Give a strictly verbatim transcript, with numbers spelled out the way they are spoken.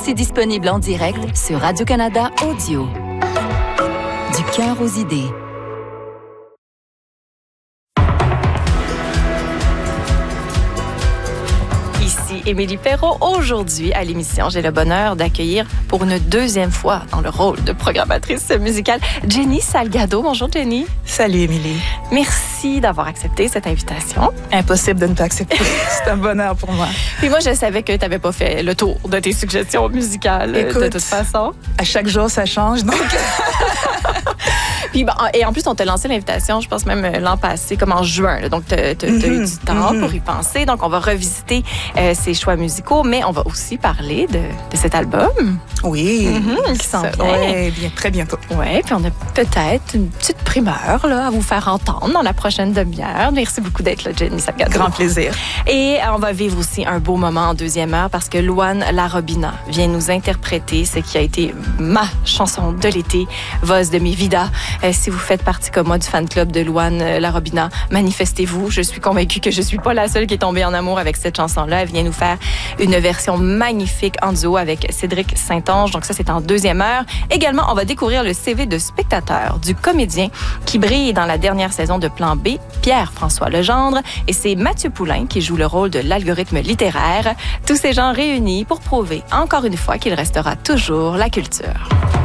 aussi disponible en direct sur Radio-Canada Audio. Du cœur aux idées. Ici Émilie Perrault. Aujourd'hui, à l'émission, j'ai le bonheur d'accueillir pour une deuxième fois dans le rôle de programmatrice musicale Jenny Salgado. Bonjour Jenny. Salut Émilie. Merci d'avoir accepté cette invitation. Impossible de ne pas accepter. C'est un bonheur pour moi. Puis moi, je savais que tu n'avais pas fait le tour de tes suggestions musicales. Écoute, de toute façon. À chaque jour, ça change, donc... Puis, bon, et en plus, on t'a lancé l'invitation, je pense même l'an passé, comme en juin. Là, donc, tu as mm-hmm. eu du temps mm-hmm. pour y penser. Donc, on va revisiter euh, ces choix musicaux, mais on va aussi parler de, de cet album. Oui. Mm-hmm, qui s'en vient. Oui, bien, très bientôt. Oui, puis on a peut-être une petite primeur là, à vous faire entendre dans la prochaine demi-heure. Merci beaucoup d'être là, Jenny Salgado. Grand plaisir. Et on va vivre aussi un beau moment en deuxième heure parce que Louane Larobina vient nous interpréter ce qui a été ma chanson de l'été, Voz de mi vida. Euh, si vous faites partie comme moi du fan club de Louane Larobina, manifestez-vous. Je suis convaincue que je suis pas la seule qui est tombée en amour avec cette chanson-là. Elle vient nous faire une version magnifique en duo avec Cédric Saint-Onge. Donc ça, c'est en deuxième heure. Également, on va découvrir le C V de spectateur du comédien qui brille dans la dernière saison de Plan B, Pierre-François Legendre. Et c'est Mathieu Poulain qui joue le rôle de l'algorithme littéraire. Tous ces gens réunis pour prouver encore une fois qu'il restera toujours la culture.